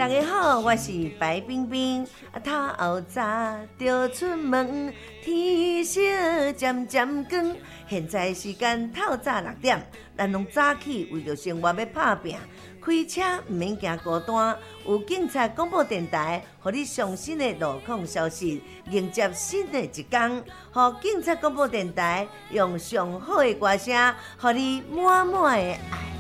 大家好，我是白冰冰。透后早就出门，天色渐渐光。现在时间透早6点，咱拢早起，为着生活要打拼。开车毋免惊孤单，有警察广播电台，互你上新的路况消息，迎接新的一天。互警察广播电台用上好的歌声，互你满满的爱。